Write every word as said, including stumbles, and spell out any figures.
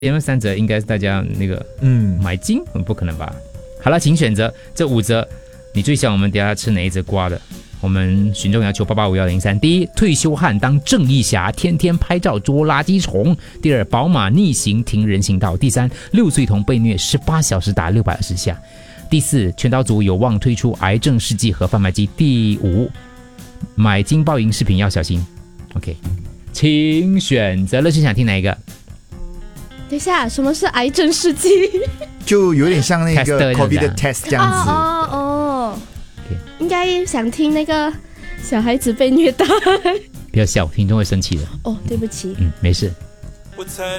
前面三则应该是大家那个嗯买金，不可能吧？好了，请选择这五则，你最想我们等一下吃哪一则瓜的？我们群众要求八八五幺零三。第一，退休汉当正义侠，天天拍照捉垃圾虫。第二，宝马逆行停人行道。第三，六岁童被虐十八小时打六百二十下。第四，全岛组有望推出癌症试剂和贩卖机。第五，买金爆银饰品要小心。OK， 请选择了，是想听哪一个？ 等一下，什么是癌症试剂？ 就有点像那个 COVID 的 test 这样子。 哦哦哦，应该想听那个小孩子被虐待。 不要笑，听众会生气的。 哦，对不起。 嗯，没事。 我曾